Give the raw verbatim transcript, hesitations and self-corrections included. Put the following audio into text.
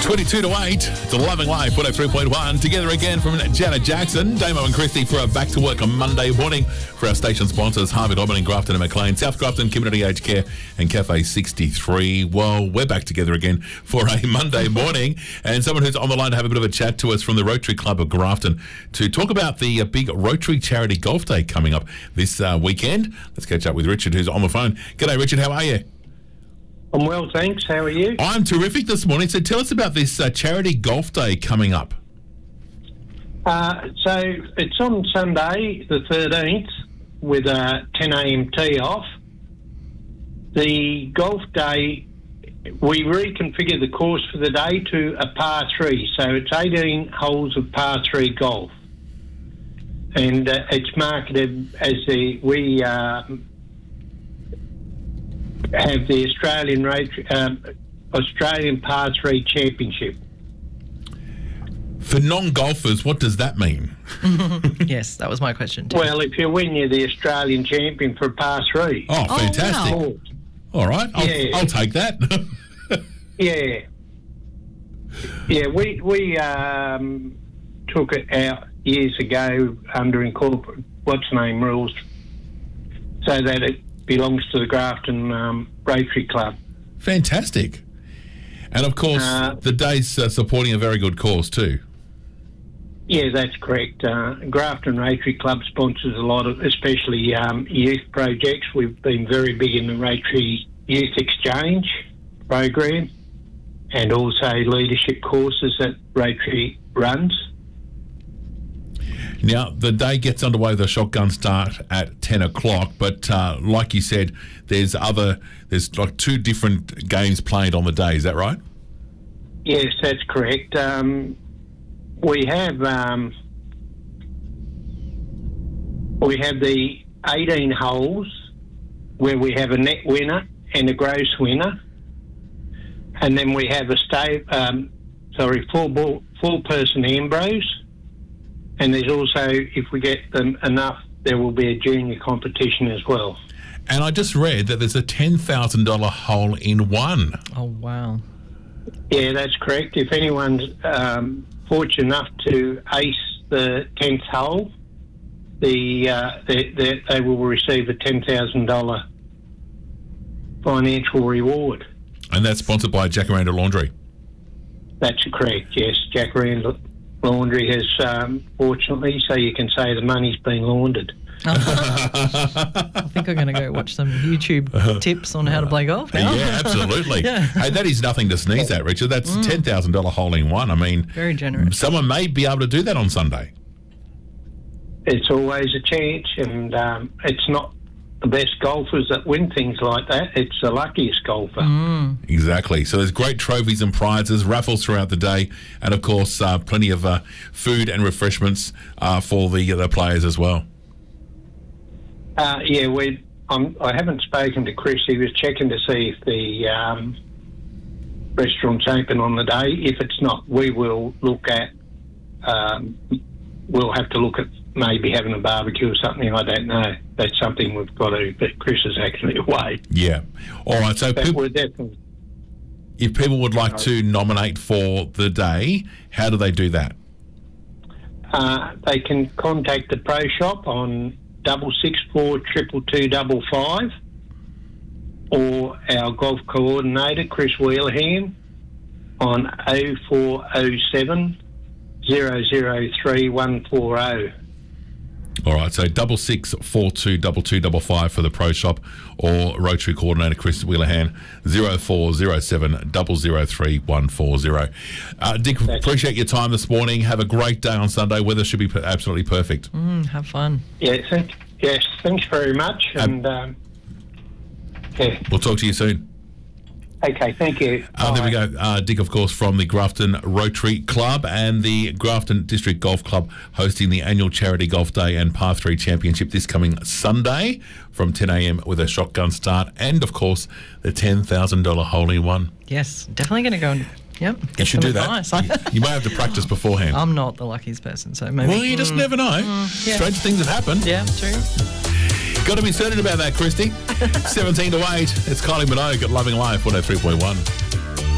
twenty-two to eight, it's Loving Life, one oh three point one. Together again from Janet Jackson, Damo and Christy for our Back to Work on Monday morning for our station sponsors, Harvey Norman in Grafton and Maclean, South Grafton Community Aged Care and Cafe sixty-three. Well, we're back together again for a Monday morning, and someone who's on the line to have a bit of a chat to us from the Rotary Club of Grafton to talk about the uh, big Rotary Charity Golf Day coming up this uh, weekend. Let's catch up with Richard, who's on the phone. G'day, Richard, how are you? I'm well, thanks. How are you? I'm terrific this morning. So tell us about this uh, Charity Golf Day coming up. Uh, so it's on Sunday, the thirteenth, with a ten a.m. tee-off. The golf day, we reconfigure the course for the day to a par three. So it's eighteen holes of par three golf. And uh, it's marketed as the... we. Uh, have the Australian um, Australian Par three Championship. For non-golfers, what does that mean? Yes, that was my question too. Well, if you win, you're the Australian champion for Par three. Oh, fantastic. Oh, wow. All right, I'll, Yeah. I'll take that. Yeah. Yeah, we, we um, took it out years ago under incorporate, what's name rules, so that it belongs to the Grafton um, Rotary Club. Fantastic. And of course, Uh, the day's uh, supporting a very good cause too. Yeah, that's correct. Uh, Grafton Rotary Club sponsors a lot of, especially um, youth projects. We've been very big in the Rotary Youth Exchange program and also leadership courses that Rotary runs. Now, the day gets underway with a shotgun start at ten o'clock, but uh, like you said, there's other, there's like two different games played on the day, is that right? Yes, that's correct. Um, we have um, we have the eighteen holes where we have a net winner and a gross winner, and then we have a stay, um, sorry, four ball, four person Ambrose. And there's also, if we get them enough, there will be a junior competition as well. And I just read that there's a ten thousand dollars hole in one. Oh, wow. Yeah, that's correct. If anyone's um, fortunate enough to ace the tenth hole, the uh, they, they, they will receive a ten thousand dollars financial reward. And that's sponsored by Jacaranda Laundry. That's correct, yes. Jacaranda Laundry has, um, fortunately, so you can say the money's been laundered. I think I'm going to go watch some YouTube tips on how to play golf now. Yeah, absolutely. Yeah. Hey, that is nothing to sneeze at, Richard. That's mm. ten thousand dollars hole in one. I mean, very generous. Someone may be able to do that on Sunday. It's always a chance, and um, it's not the best golfers that win things like that. It's the luckiest golfer. Mm. Exactly. So there's great trophies and prizes, raffles throughout the day, and of course, uh, plenty of uh, food and refreshments uh, for the the players as well. Uh, yeah, we. I'm, I haven't spoken to Chris. He was checking to see if the um, restaurant's open on the day. If it's not, we will look at. Um, we'll have to look at maybe having a barbecue or something. I don't know. That's something we've got to. But Chris is actually away. Yeah. All right. So but people, we're definitely. if people would like to nominate for the day, how do they do that? Uh, they can contact the Pro Shop on double six four triple two double five, or our golf coordinator Chris Wheelham on oh four oh seven zero zero three one four oh. All right, so double six four two double two double five for the Pro Shop, or Rotary Coordinator Chris Wheelahan zero four zero seven double zero three one four zero. Uh, Dick, Thanks. Appreciate your time this morning. Have a great day on Sunday. Weather should be p- absolutely perfect. Mm, have fun. Yeah, thank, yes, thanks very much, and um, yeah, we'll talk to you soon. Okay, thank you. Uh, there we go. Uh, Dick, of course, from the Grafton Rotary Club and the Grafton District Golf Club hosting the annual Charity Golf Day and Par three Championship this coming Sunday from ten a.m. with a shotgun start and, of course, the ten thousand dollars hole in one. Yes, definitely going to go and, yep, get you should some do advice. that. you, you may have to practice beforehand. I'm not the luckiest person, so maybe... Well, you just mm, never know. Mm, yeah. Strange things have happened. Yeah, true. Got to be certain about that, Christy. seventeen to eight. It's Kylie Minogue at Loving Life one oh three point one.